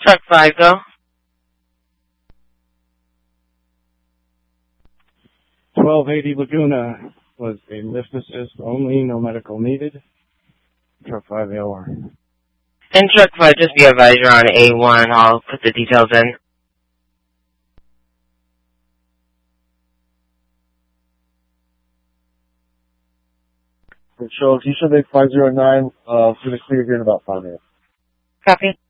Truck 5, go. 1280 Laguna was a lift assist only, no medical needed. Truck 5 AOR. And Truck 5, just be advised you're on A1. I'll put the details in. Control, you should make 509 for the clear here in about 5 minutes. Copy.